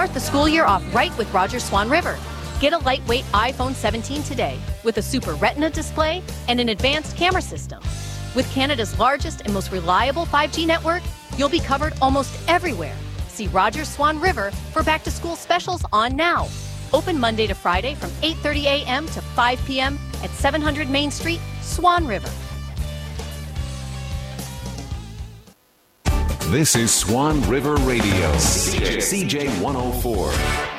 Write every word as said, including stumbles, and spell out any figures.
Start the school year off right with Rogers Swan River. Get a lightweight iPhone seventeen today with a Super Retina display and an advanced camera system. With Canada's largest and most reliable five G network, you'll be covered almost everywhere. See Rogers Swan River for back-to-school specials on now. Open Monday to Friday from eight thirty a.m. to five p.m. at seven hundred Main Street, Swan River. This is Swan River Radio, C J one oh four.